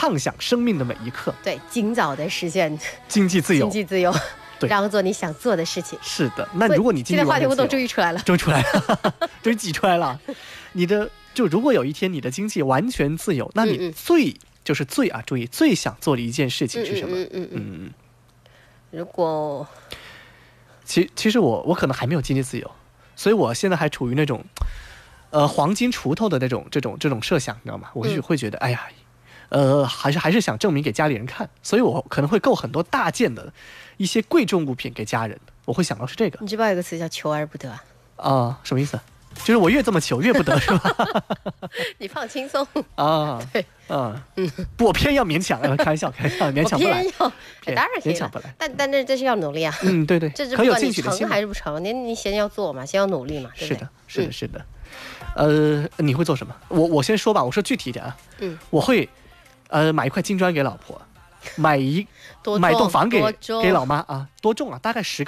畅享生命的每一刻。 对，尽早的实现经济自由， 经济自由， 对， 然后做你想做的事情。 是的，那如果你经济完全自由， 这个话题我都终于出来了， 终于出来了，终于挤出来了。你的就如果有一天你的经济完全自由，那你就是最注意最想做的一件事情是什么？ 如果其实我可能还没有经济自由，所以我现在还处于那种黄金锄头的这种设想，你知道吗？我会觉得哎呀，还是想证明给家里人看，所以我可能会购很多大件的一些贵重物品给家人，我会想到是这个。 你知不知道有个词叫求而不得啊？ 什么意思？就是我越这么求越不得是吧？ 你放轻松啊，对，不，我偏要勉强，开玩笑，勉强不来， 当然可以了，但这是要努力啊。 对对， 这是不管你成还是不成，你先要做嘛，先要努力嘛，对不对？ 是的。你会做什么？我先说吧，我说具体一点啊。我会买一块金砖给老婆，买栋房给老妈啊，多重啊？大概10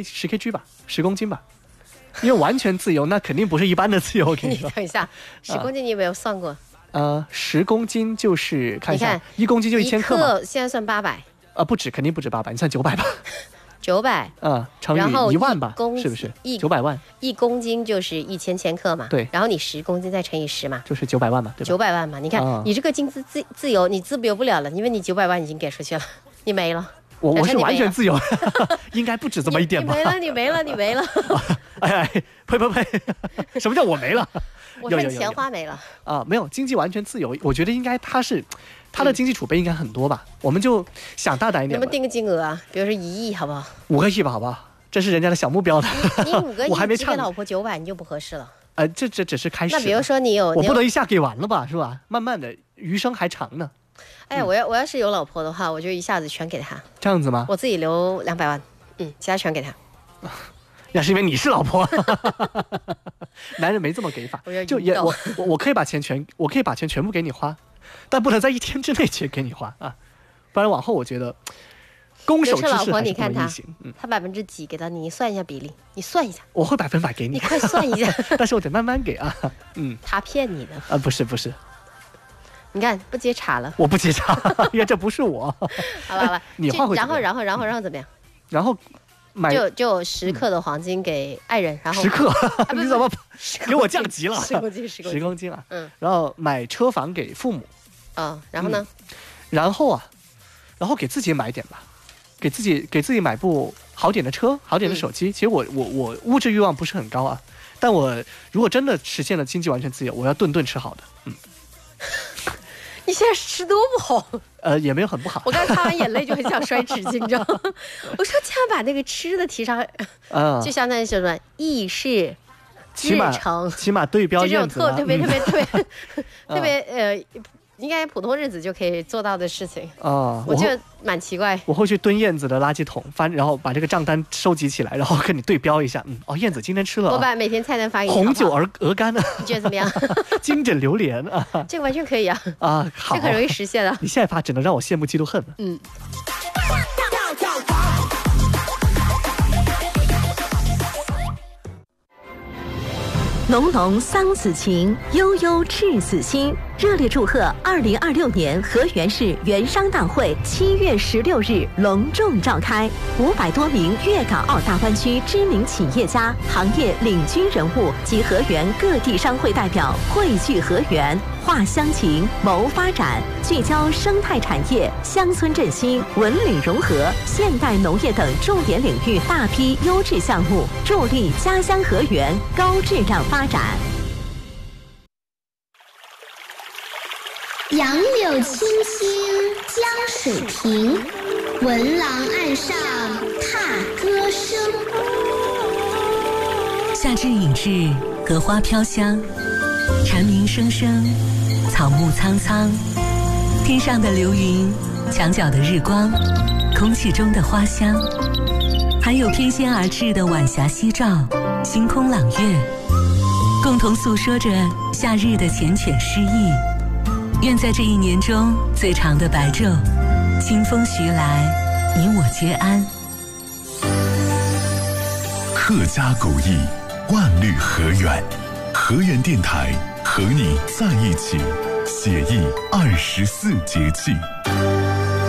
kg 吧，10公斤吧。因为完全自由，那肯定不是一般的自由。我跟你说， 你等一下，10公斤你有没有算过 ？10公斤就是看一下，1公斤就1000克嘛。 现在算800。 不止，肯定不止800，你算900吧。 900。 乘以1万吧，是不是？900万。1 公斤就是1000千克嘛。 对。 然后你10公斤再乘以10嘛， 就是900万嘛，对吧 ？900万嘛，你看你这个经济自由，你自由不了了，因为你900万已经给出去了，你没了。 我是完全自由，应该不止这么一点吧？ 你没了。 哎，呸！什么叫我没了？ 我说你钱花没了没有，经济完全自由，我觉得应该他的经济储备应该很多吧？我们就想大胆一点， 我们定个金额啊，比如说1亿，好不好 ？5个亿吧，好不好？这是人家的小目标的。 你5个亿， 我还没唱。 给老婆900，你就不合适了。 这只是开始。 那比如说我不能一下给完了吧，是吧？慢慢的，余生还长呢。 哎，我要是有老婆的话，我就一下子全给她。 这样子吗？ 我自己留200万，其他全给她。 那是因为你是老婆，男人没这么给法。我可以把钱全部给你花，但不能在1天之内给你花啊，不然往后我觉得攻守之势还是不能逆行。你看他%几给到你，你算一下比例，你算一下。 我会100%给你， 你快算一下。 但是我得慢慢给啊。 他骗你的不是。 你看不接茬了， 我不接茬，因为这不是我。 好了， 你换回去。 然后怎么样？ 然后就10克的黄金给爱人，然后 10克，你怎么给我降级了 ？10 公斤啊。然后买车房给父母。 然后呢？ 然后给自己买一点吧，给自己买部好点的车，好点的手机。其实我物质欲望不是很高啊，但我如果真的实现了经济完全自由，我要顿顿吃好的。 你现在吃多不好？ 也没有很不好。 我刚擦完眼泪就很想摔纸巾，你知道吗？我说千万把那个吃的提上，就相当于什么意式日程， 起码对标燕子这种特别应该普通日子就可以做到的事情我觉得蛮奇怪。 我会去蹲燕子的垃圾桶然后把这个账单收集起来，然后跟你对标一下。燕子今天吃了。 我把每天菜单发给你。 红酒鹅肝呢？ 你觉得怎么样？ 金枕榴莲啊， 这个完全可以啊。 好， 这很容易实现的。 你现在发只能让我羡慕嫉妒恨了。 浓浓桑梓情，悠悠赤子心。热烈祝贺2026年河源市原商大会7月16日隆重召开，500多名粤港澳大湾区知名企业家、行业领军人物及河源各地商会代表汇聚河源，话乡情，谋发展，聚焦生态产业、乡村振兴、文旅融合、现代农业等重点领域大批优质项目，助力家乡河源高质量发展。 杨柳青青江水平，闻郎岸上踏歌声。 夏至已至，荷花飘香，蝉鸣声声，草木苍苍。天上的流云，墙角的日光，空气中的花香，还有翩跹而至的晚霞夕照，星空朗月，共同诉说着夏日的缱绻诗意。愿在这一年中最长的白昼，清风徐来，你我皆安。 客家古意，万绿河源，河源电台和你在一起， 写意24节气。